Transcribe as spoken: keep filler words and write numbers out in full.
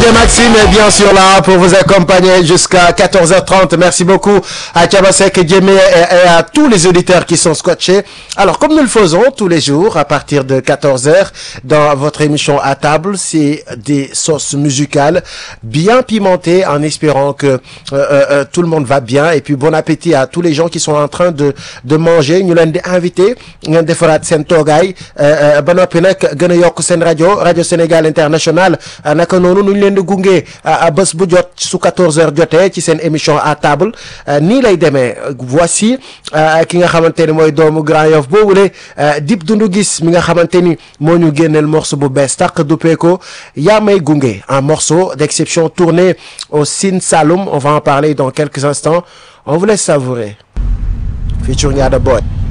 Maxime est bien sûr là pour vous accompagner jusqu'à quatorze heures trente. Merci beaucoup à Thiabasek Djemé et, et à tous les auditeurs qui sont scotchés. Alors, comme nous le faisons tous les jours à partir de quatorze heures dans votre émission à table, c'est des sauces musicales bien pimentées en espérant que euh, euh, tout le monde va bien. Et puis, bon appétit à tous les gens qui sont en train de, de manger. Nous l'avons invité. Nous avons fait sen togay. Ba noppi nag gën a yokk seen rajo rajo Sénégal International naka noonu nu ñu leen di gunge bés bu jot su quatorze heures jotee ci seen émission à table nii lay demee. Voici ki nga xamante ni mooy doomu Grand Yoff boobule Dip Doundou Guiss mi nga xamante ni moo ñu génneel morceau bu bees tàq duppee ko yaa may gunge, un morceau d'exception tourné au Sine Saloum. On va en parler dans quelques instants. On vous laisse savourer. Featuring Ada Boy.